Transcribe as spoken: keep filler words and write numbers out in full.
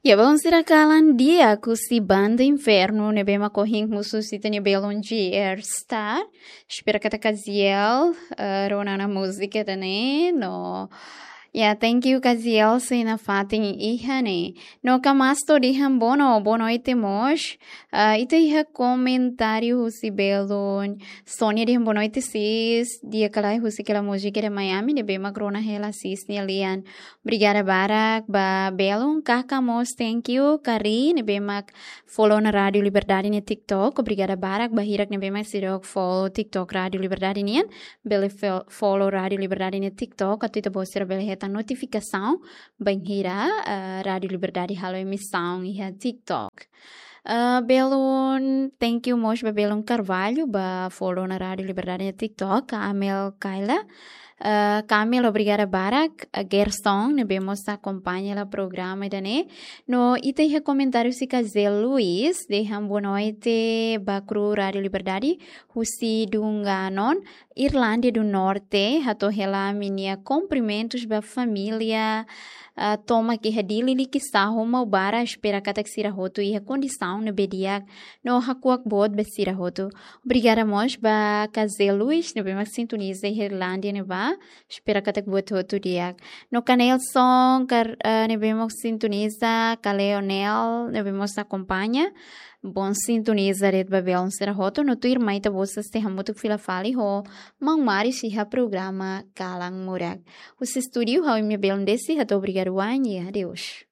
Ya bom sirakalan dia ku si banda inferno ne bema correndo mususita ne belon de Star. Espero que ta Kaziel uh, rona na música também no. Ya thank you Kaziel se na fatin iha ne. No kamasto dihan bono bono ite mos. Uh, ite iha comentário husi belon. Sonia dihan bono ite sis. Dia kalai husi kela música de Miami ne bema grona hela sis ne lian. Obrigada Barak ba belon kakamos thank you Kari ne bemak follow na Radio Liberdade ne TikTok. Obrigada Barak ba hirak ne bemak sidok follow TikTok Radio Liberdade nian. Bele follow Radio Liberdade ne TikTok atau itu bosir bele heta notificação bem hira uh, Radio Liberdade halo emissão e TikTok. Uh, belon thank you mos ba belon Carvalho ba follow na Radio Liberdade ne TikTok. Amel Kaila. Uh, Camila, obrigada Barak, uh, Gerson, ne bemos acompanha o programa dane. No ite comentário se Kazel Luiz, deixam boa noite, Bacru Rádio Liberdade, Husi Dunganon, Irlândia do Norte, hato hela minia cumprimentos ba família. Uh, toma que hadili li que sahoma o bara espera kata que sira roto e a condição ne bediak no hakuak bod be sira roto. Obrigada mos ba Kazel Luiz, ne bemos sintoniza Irlândia ne ba espera kata que bod roto diak. No canal song kar uh, ne bemos sintoniza Kaleonel ne bemos acompanha. Bom sintoniza red babel será roto no tu irmã ita vocês te hamuto fila fali ho mangmari si ha programa kalang murag. O estúdio ha me bel desse ha obrigado wan e adeus.